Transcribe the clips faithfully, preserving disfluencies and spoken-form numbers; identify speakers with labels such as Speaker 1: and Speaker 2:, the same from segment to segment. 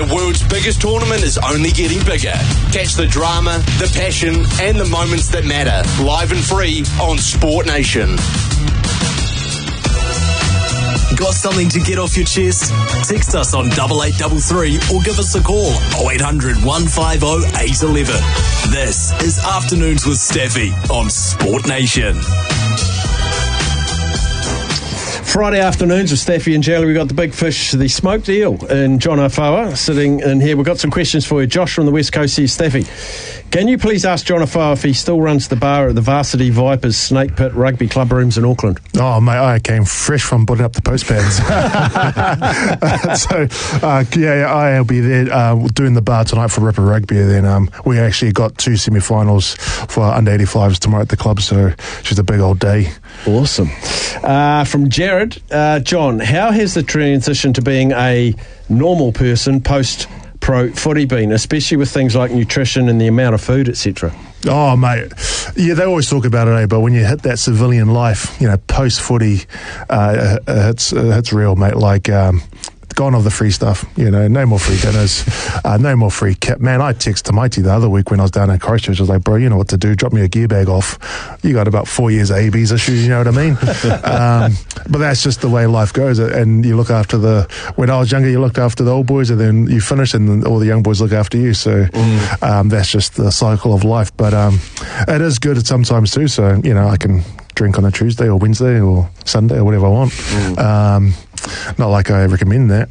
Speaker 1: The world's biggest tournament is only getting bigger. Catch the drama, the passion, and the moments that matter, live and free on Sport Nation.
Speaker 2: Got something to get off your chest? Text us on double eight double three or give us a call oh eight hundred, one five oh, eight one one. This is Afternoons with Staffy on Sport Nation.
Speaker 3: Friday afternoons with Staffy and Jelly. We've got the big fish, the smoked eel, and John Afoa sitting in here. We've got some questions for you. Josh from the West Coast here. Staffy, can you please ask John Afoa if he still runs the bar at the Varsity Vipers Snake Pit Rugby Club Rooms in Auckland?
Speaker 4: Oh, mate, I came fresh from putting up the post pads. so, uh, yeah, I'll be there uh, doing the bar tonight for Ripper Rugby. And then um, we actually got two semi-finals for under eighty-fives tomorrow at the club, so it's just a big old day.
Speaker 3: Awesome. Uh, from Jared, uh, John, how has the transition to being a normal person post-pro footy been, especially with things like nutrition and the amount of food, et cetera?
Speaker 4: Oh, mate, yeah, they always talk about it, eh? But when you hit that civilian life, you know, post-footy, uh, it's, it's real, mate. Like, um, gone off the free stuff, you know, no more free dinners, uh, no more free kit. Man, I texted Mighty the other week when I was down in Christchurch. I was like, bro, you know what to do. Drop me a gear bag off. You got about four years of A B's issues, you know what I mean? um, but that's just the way life goes. And you look after the, when I was younger, you looked after the old boys, and then you finish and then all the young boys look after you. So mm. um, that's just the cycle of life. But um, it is good sometimes too. So, you know, I can drink on a Tuesday or Wednesday or Sunday or whatever I want. Mm. Um, Not like I recommend that.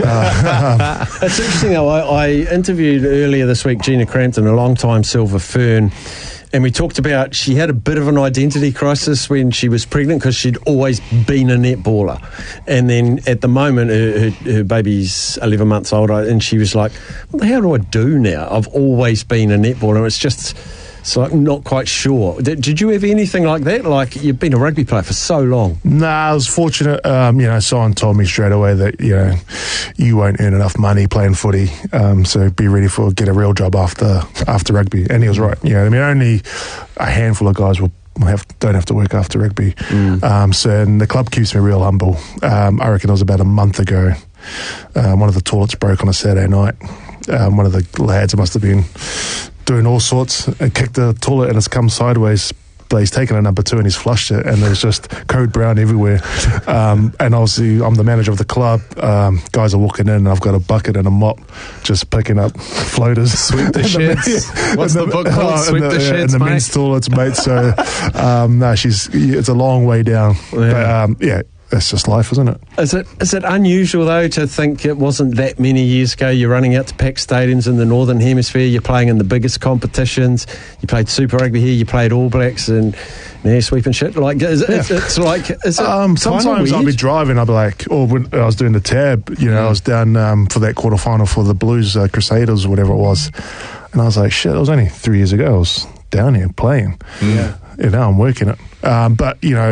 Speaker 4: Uh,
Speaker 3: it's interesting though, I, I interviewed earlier this week Gina Crampton, a long-time Silver Fern, and we talked about she had a bit of an identity crisis when she was pregnant because she'd always been a netballer. And then at the moment, her, her, her baby's eleven months old, and she was like, what the hell do I do now? I've always been a netballer. It's just... So I'm not quite sure. Did, did you have anything like that? Like, you've been a rugby player for so long.
Speaker 4: No, nah, I was fortunate. Um, you know, someone told me straight away that, you know, you won't earn enough money playing footy. Um, so be ready for get a real job after after rugby. And he was right. You know, I mean, only a handful of guys will have don't have to work after rugby. Mm. Um, so and the club keeps me real humble. Um, I reckon it was about a month ago. Um, one of the toilets broke on a Saturday night. Um, one of the lads must have been doing all sorts and kicked the toilet and it's come sideways, but he's taken a number two and he's flushed it and there's just code brown everywhere. Um, and obviously I'm the manager of the club. Um, guys are walking in and I've got a bucket and a mop just picking up floaters.
Speaker 3: Sweep the sheds. What's the, the book called? Oh, Sweep the, the sheds,
Speaker 4: in the
Speaker 3: mate.
Speaker 4: men's toilets, mate. So um, no, she's it's a long way down. Yeah. But um, yeah. That's just life, isn't it?
Speaker 3: Is it is it unusual, though, to think it wasn't that many years ago you're running out to packed stadiums in the Northern Hemisphere, you're playing in the biggest competitions, you played Super Rugby here, you played All Blacks, and now you're sweeping shit? Like, is it, yeah. it's, it's like... Is it
Speaker 4: um, sometimes I'll be driving, I'll be like... Or when I was doing the tab, you know, mm. I was down um, for that quarterfinal for the Blues uh, Crusaders or whatever it was, and I was like, shit, it was only three years ago I was down here playing.
Speaker 3: Yeah.
Speaker 4: You know, I'm working it. Um, but, you know...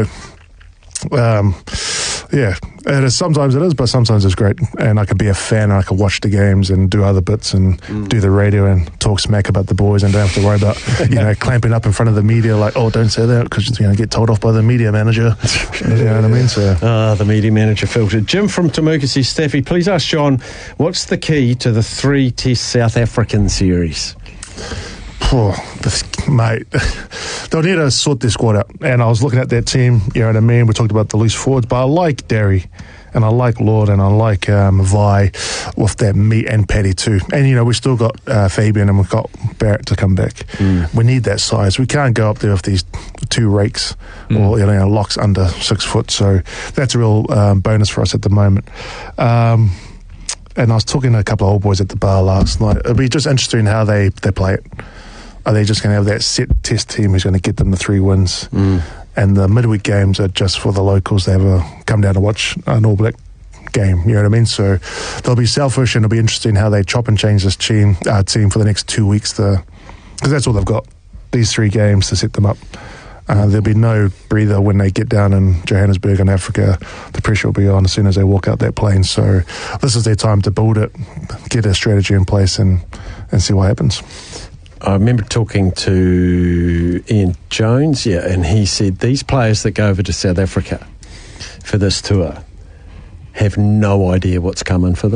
Speaker 4: Um, yeah, it is, sometimes it is, but sometimes it's great. And I can be a fan and I can watch the games and do other bits and mm. do the radio and talk smack about the boys and don't have to worry about, you know, clamping up in front of the media like, oh, don't say that because you're going to get told off by the media manager. You know what I mean? So,
Speaker 3: ah, the media manager filter. Jim from Temuka says, Staffy, please ask John, what's the key to the three-test South African series?
Speaker 4: Oh, this, mate, they'll need to sort their squad out. And I was looking at that team, you know what I mean? We talked about the loose forwards, but I like Derry and I like Lord and I like um, Vi with that meat and Paddy too. And, you know, we've still got uh, Fabian and we've got Barrett to come back. Mm. We need that size. We can't go up there with these two rakes mm. or, you know, locks under six foot. So that's a real um, bonus for us at the moment. Um, and I was talking to a couple of old boys at the bar last night. It'll be just interesting how they, they play it. Are they just going to have that set test team who's going to get them the three wins? Mm. And the midweek games are just for the locals. They have a come down to watch an All Black game. You know what I mean? So they'll be selfish, and it'll be interesting how they chop and change this team uh, team for the next two weeks. Because that's all they've got. These three games to set them up. Uh, there'll be no breather when they get down in Johannesburg in Africa. The pressure will be on as soon as they walk out that plane. So this is their time to build it, get a strategy in place, and and see what happens.
Speaker 3: I remember talking to Ian Jones, yeah, and he said these players that go over to South Africa for this tour have no idea what's coming for them.